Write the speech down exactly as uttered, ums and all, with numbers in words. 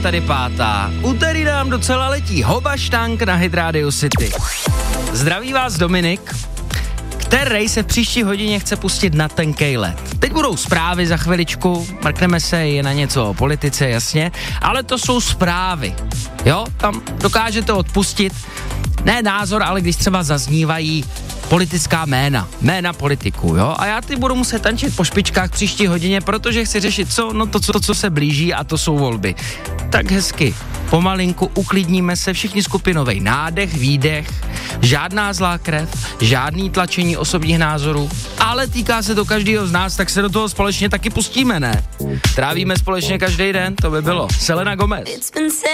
tady pátá. Úterý nám docela letí hobaštank na Hit Radio City. Zdraví vás Dominik, který se v příští hodině chce pustit na tenkej led. Teď budou zprávy za chviličku, mrkneme se i na něco o politice, jasně, ale to jsou zprávy, jo, tam dokážete odpustit, ne názor, ale když třeba zaznívají politická jména, jména politiků, jo, a já ty budu muset tančit po špičkách v příští hodině, protože chci řešit co, no to, co, to, co se blíží a to jsou volby. Tak hezky, pomalinku uklidníme se, všichni skupinovej nádech, výdech, žádná zlá krev, žádný tlačení osobních názorů, ale týká se to každého z nás, tak se do toho společně taky pustíme, ne? Trávíme společně každý den, to by bylo. Selena Gomez.